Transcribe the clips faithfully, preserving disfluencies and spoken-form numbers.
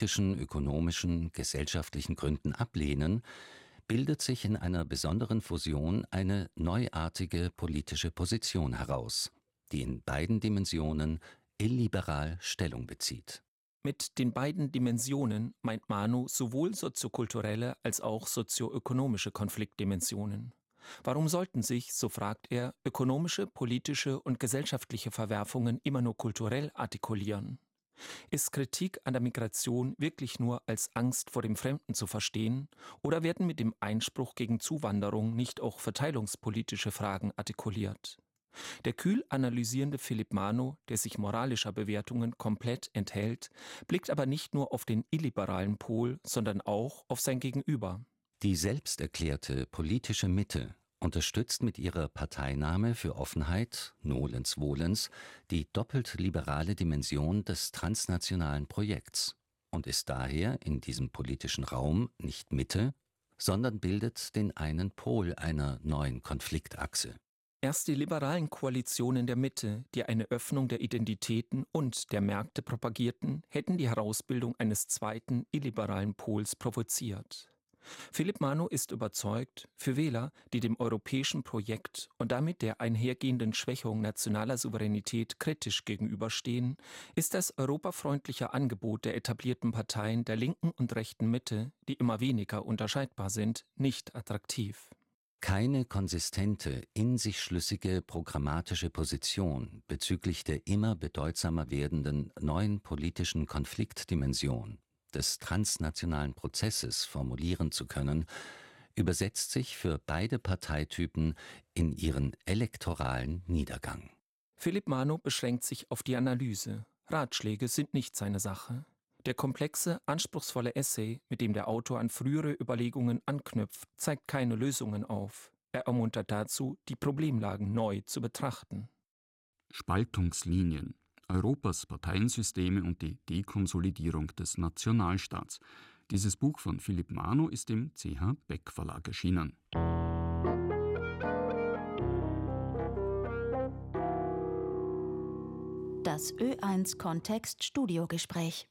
politischen, ökonomischen, gesellschaftlichen Gründen ablehnen, bildet sich in einer besonderen Fusion eine neuartige politische Position heraus, die in beiden Dimensionen illiberal Stellung bezieht. Mit den beiden Dimensionen meint Manu sowohl soziokulturelle als auch sozioökonomische Konfliktdimensionen. Warum sollten sich, so fragt er, ökonomische, politische und gesellschaftliche Verwerfungen immer nur kulturell artikulieren? Ist Kritik an der Migration wirklich nur als Angst vor dem Fremden zu verstehen, oder werden mit dem Einspruch gegen Zuwanderung nicht auch verteilungspolitische Fragen artikuliert? Der kühl analysierende Philipp Manu, der sich moralischer Bewertungen komplett enthält, blickt aber nicht nur auf den illiberalen Pol, sondern auch auf sein Gegenüber. Die selbsterklärte politische Mitte unterstützt mit ihrer Parteinahme für Offenheit, nolens volens, die doppelt liberale Dimension des transnationalen Projekts und ist daher in diesem politischen Raum nicht Mitte, sondern bildet den einen Pol einer neuen Konfliktachse. Erst die liberalen Koalitionen der Mitte, die eine Öffnung der Identitäten und der Märkte propagierten, hätten die Herausbildung eines zweiten illiberalen Pols provoziert. Philipp Manu ist überzeugt, für Wähler, die dem europäischen Projekt und damit der einhergehenden Schwächung nationaler Souveränität kritisch gegenüberstehen, ist das europafreundliche Angebot der etablierten Parteien der linken und rechten Mitte, die immer weniger unterscheidbar sind, nicht attraktiv. Keine konsistente, in sich schlüssige programmatische Position bezüglich der immer bedeutsamer werdenden neuen politischen Konfliktdimension des transnationalen Prozesses formulieren zu können, übersetzt sich für beide Parteitypen in ihren elektoralen Niedergang. Philipp Manu beschränkt sich auf die Analyse. Ratschläge sind nicht seine Sache. Der komplexe, anspruchsvolle Essay, mit dem der Autor an frühere Überlegungen anknüpft, zeigt keine Lösungen auf. Er ermuntert dazu, die Problemlagen neu zu betrachten. Spaltungslinien, Europas Parteiensysteme und die Dekonsolidierung des Nationalstaats. Dieses Buch von Philipp Manu ist im C H Beck Verlag erschienen. Das Ö eins Kontext Studiogespräch.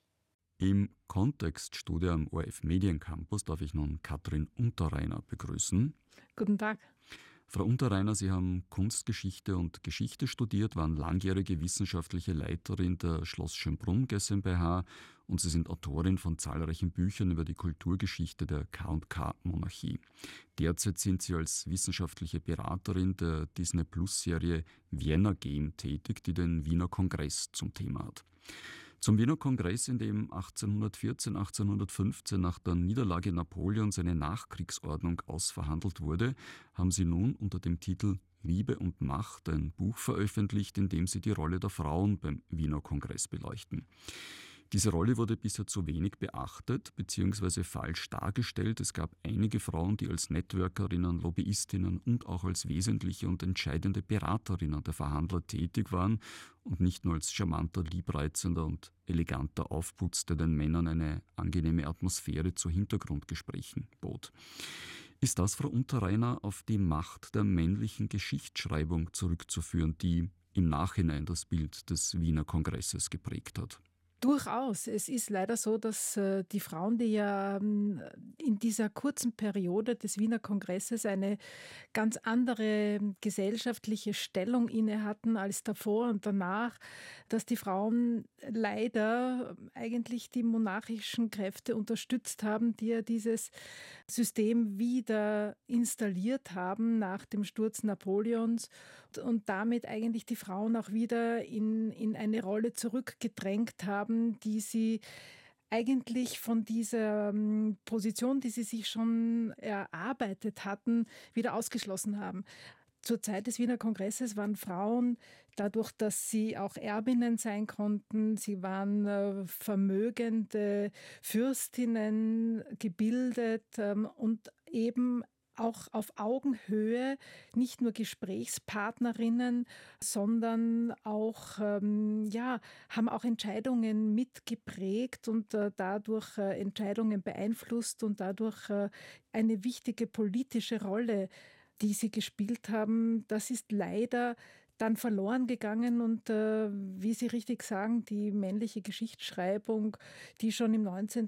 Im Kontextstudio am O R F Mediencampus darf ich nun Katrin Unterreiner begrüßen. Guten Tag. Frau Unterreiner, Sie haben Kunstgeschichte und Geschichte studiert, waren langjährige wissenschaftliche Leiterin der Schloss Schönbrunn GmbH und Sie sind Autorin von zahlreichen Büchern über die Kulturgeschichte der K und K-Monarchie. Derzeit sind Sie als wissenschaftliche Beraterin der Disney-Plus-Serie Vienna Game tätig, die den Wiener Kongress zum Thema hat. Zum Wiener Kongress, in dem achtzehnhundertvierzehn, achtzehnhundertfünfzehn nach der Niederlage Napoleons eine Nachkriegsordnung ausverhandelt wurde, haben Sie nun unter dem Titel Liebe und Macht ein Buch veröffentlicht, in dem Sie die Rolle der Frauen beim Wiener Kongress beleuchten. Diese Rolle wurde bisher zu wenig beachtet bzw. falsch dargestellt. Es gab einige Frauen, die als Networkerinnen, Lobbyistinnen und auch als wesentliche und entscheidende Beraterinnen der Verhandler tätig waren und nicht nur als charmanter, liebreizender und eleganter Aufputz, der den Männern eine angenehme Atmosphäre zu Hintergrundgesprächen bot. Ist das, Frau Unterreiner, auf die Macht der männlichen Geschichtsschreibung zurückzuführen, die im Nachhinein das Bild des Wiener Kongresses geprägt hat? Durchaus. Es ist leider so, dass äh, die Frauen, die ja ähm, in dieser kurzen Periode des Wiener Kongresses eine ganz andere gesellschaftliche Stellung inne hatten als davor und danach, dass die Frauen leider eigentlich die monarchischen Kräfte unterstützt haben, die ja dieses System wieder installiert haben nach dem Sturz Napoleons und damit eigentlich die Frauen auch wieder in, in eine Rolle zurückgedrängt haben, die sie eigentlich von dieser Position, die sie sich schon erarbeitet hatten, wieder ausgeschlossen haben. Zur Zeit des Wiener Kongresses waren Frauen, dadurch, dass sie auch Erbinnen sein konnten, sie waren äh, vermögende Fürstinnen, gebildet ähm, und eben auch auf Augenhöhe, nicht nur Gesprächspartnerinnen, sondern auch, ähm, ja, haben auch Entscheidungen mitgeprägt und äh, dadurch äh, Entscheidungen beeinflusst und dadurch äh, eine wichtige politische Rolle, die sie gespielt haben. Das ist leider dann verloren gegangen und äh, wie Sie richtig sagen, die männliche Geschichtsschreibung, die schon im neunzehnten